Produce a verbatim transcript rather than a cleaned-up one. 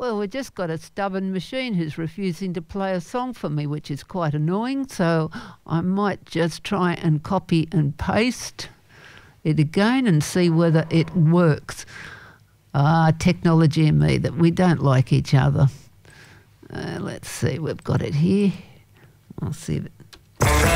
Well, we've just got a stubborn machine who's refusing to play a song for me, which is quite annoying. So I might just try and copy and paste it again and see whether it works. Ah, technology and me, that we don't like each other. Uh, let's see, we've got it here. I'll see if it...